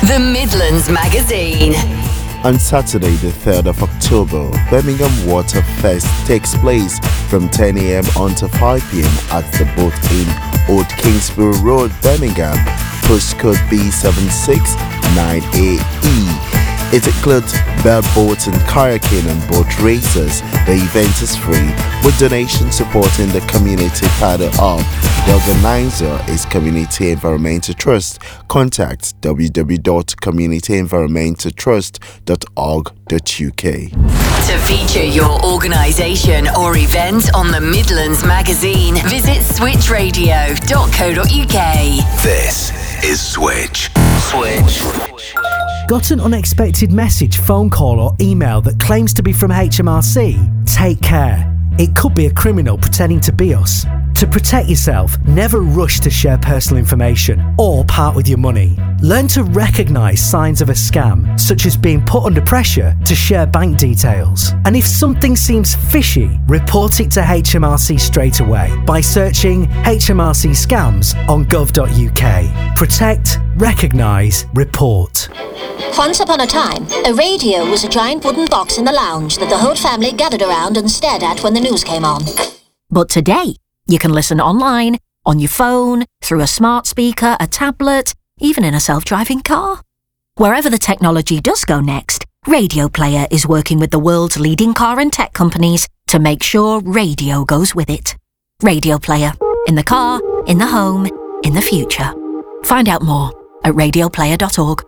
The Midlands Magazine. On Saturday, the 3rd of October, Birmingham Water Fest takes place from 10 a.m. until 5 p.m. at the Boat Inn, Old Kingsbury Road, Birmingham, postcode B769AE. It includes bell boats and kayaking and boat races. The event is free, with donations supporting the community part of. The organizer is Community Environmental Trust. Contact www.communityenvironmentaltrust.org.uk. To feature your organisation or event on the Midlands Magazine, visit switchradio.co.uk. This is Switch. Got an unexpected message, phone call or email that claims to be from HMRC? Take care. It could be a criminal pretending to be us. To protect yourself, never rush to share personal information or part with your money. Learn to recognise signs of a scam, such as being put under pressure to share bank details. And if something seems fishy, report it to HMRC straight away by searching HMRC scams on gov.uk. Protect, recognise, report. Once upon a time, a radio was a giant wooden box in the lounge that the whole family gathered around and stared at when the news came on. But today, you can listen online, on your phone, through a smart speaker, a tablet, even in a self-driving car. Wherever the technology does go next, Radio Player is working with the world's leading car and tech companies to make sure radio goes with it. Radio Player. In the car, in the home, in the future. Find out more at radioplayer.org.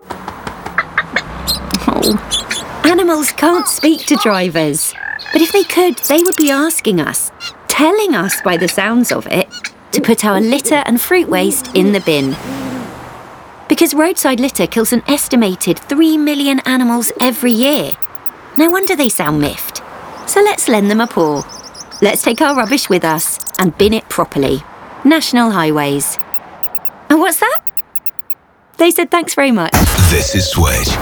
Oh, animals can't speak to drivers. But if they could, they would be asking us, telling us by the sounds of it, to put our litter and fruit waste in the bin. Because roadside litter kills an estimated 3 million animals every year. No wonder they sound miffed. So let's lend them a paw. Let's take our rubbish with us and bin it properly. National Highways. And what's that? They said thanks very much. This is Switch.